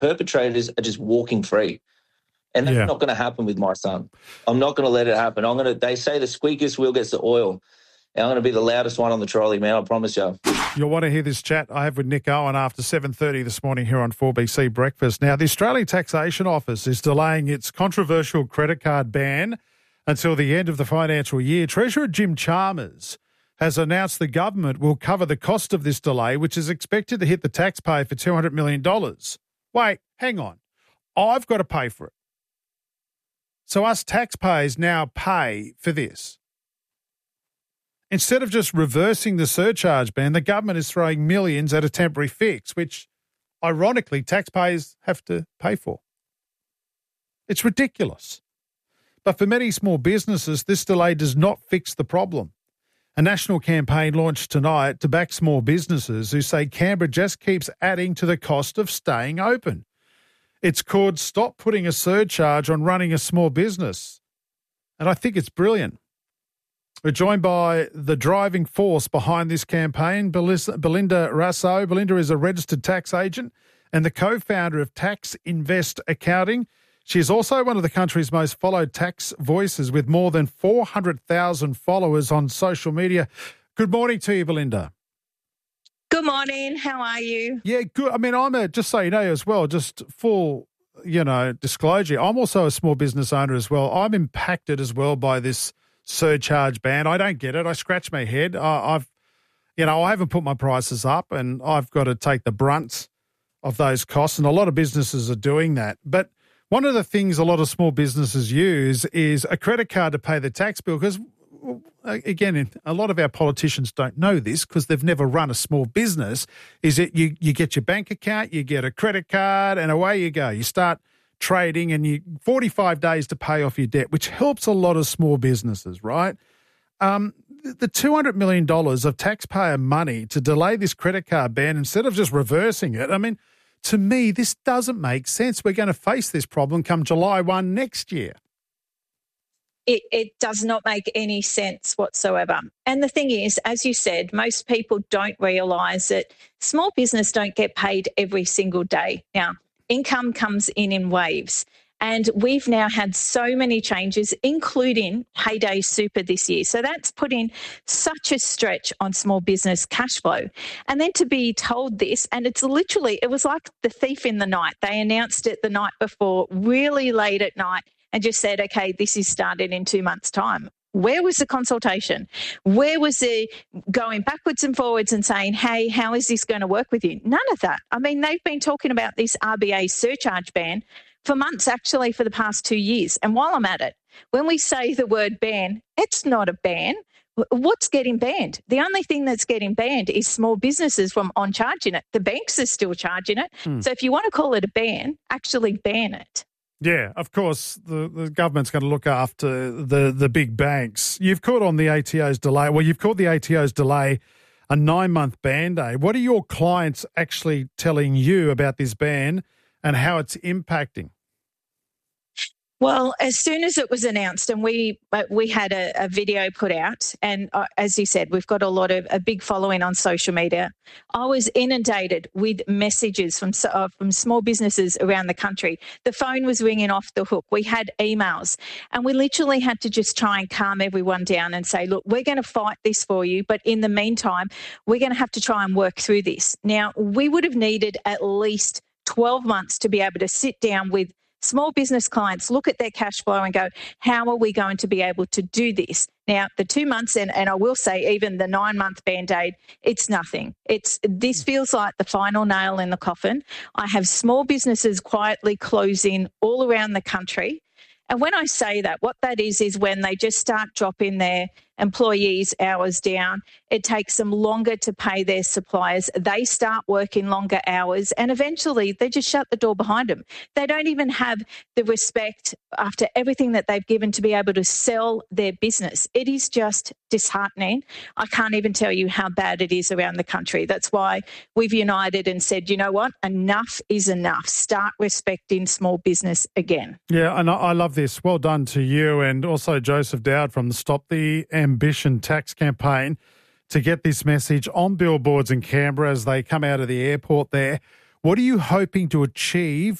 perpetrators are just walking free. And that's not going to happen with my son. I'm not going to let it happen. They say the squeakiest wheel gets the oil. And I'm going to be the loudest one on the trolley, man. I promise you. You'll want to hear this chat I have with Nick Owen after 7:30 this morning here on 4BC Breakfast. Now, the Australian Taxation Office is delaying its controversial credit card ban until the end of the financial year. Treasurer Jim Chalmers has announced the government will cover the cost of this delay, which is expected to hit the taxpayer for $200 million. Wait, hang on. I've got to pay for it. So us taxpayers now pay for this. Instead of just reversing the surcharge ban, the government is throwing millions at a temporary fix, which, ironically, taxpayers have to pay for. It's ridiculous. But for many small businesses, this delay does not fix the problem. A national campaign launched tonight to back small businesses who say Canberra just keeps adding to the cost of staying open. It's called Stop Putting a Surcharge on Running a Small Business. And I think it's brilliant. We're joined by the driving force behind this campaign, Belinda Rasso. Belinda is a registered tax agent and the co-founder of Tax Invest Accounting. She is also one of the country's most followed tax voices with more than 400,000 followers on social media. Good morning to you, Belinda. Good morning. How are you? Yeah, good. I mean, just so you know as well, just full, disclosure, I'm also a small business owner as well. I'm impacted as well by this surcharge ban. I don't get it. I scratch my head. I haven't put my prices up and I've got to take the brunt of those costs, and a lot of businesses are doing that. But one of the things a lot of small businesses use is a credit card to pay the tax bill because, again, a lot of our politicians don't know this because they've never run a small business, is that you get your bank account, you get a credit card, and away you go. You start trading and you 45 days to pay off your debt, which helps a lot of small businesses, right? The $200 million of taxpayer money to delay this credit card ban instead of just reversing it, I mean, to me, this doesn't make sense. We're going to face this problem come July 1 next year. It does not make any sense whatsoever. And the thing is, as you said, most people don't realise that small business don't get paid every single day. Now, income comes in waves. And we've now had so many changes, including Heyday Super this year. So that's put in such a stretch on small business cash flow. And then to be told this, and it was like the thief in the night. They announced it the night before, really late at night, and just said, okay, this is started in 2 months' time. Where was the consultation? Where was the going backwards and forwards and saying, hey, how is this going to work with you? None of that. I mean, they've been talking about this RBA surcharge ban for months, actually, for the past 2 years. And while I'm at it, when we say the word ban, it's not a ban. What's getting banned? The only thing that's getting banned is small businesses from on charging it. The banks are still charging it. So if you want to call it a ban, actually ban it. Yeah, of course, the government's going to look after the big banks. You've called on the ATO's delay. Well, you've called the ATO's delay a 9-month Band-Aid. What are your clients actually telling you about this ban and how it's impacting? Well, as soon as it was announced, and we had a video put out, and as you said, we've got a big following on social media. I was inundated with messages from small businesses around the country. The phone was ringing off the hook. We had emails, and we literally had to just try and calm everyone down and say, look, we're going to fight this for you, but in the meantime, we're going to have to try and work through this. Now, we would have needed at least 12 months to be able to sit down with small business clients, look at their cash flow and go, how are we going to be able to do this? Now, the 2 months, and I will say even the 9-month Band-Aid, it's nothing. This feels like the final nail in the coffin. I have small businesses quietly closing all around the country. And when I say that, what that is when they just start dropping their employees' hours down. It takes them longer to pay their suppliers. They start working longer hours, and eventually they just shut the door behind them. They don't even have the respect after everything that they've given to be able to sell their business. It is just disheartening. I can't even tell you how bad it is around the country. That's why we've united and said, you know what? Enough is enough. Start respecting small business again. Yeah, and I love this. Well done to you and also Joseph Dowd from the Stop the Ambition tax campaign to get this message on billboards in Canberra as they come out of the airport there. What are you hoping to achieve